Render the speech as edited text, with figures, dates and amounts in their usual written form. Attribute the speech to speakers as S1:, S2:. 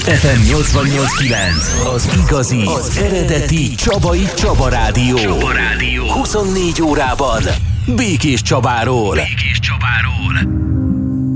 S1: FM 88.9, az igazi, az eredeti Csaba Rádió. 24 órában Békés Csabáról.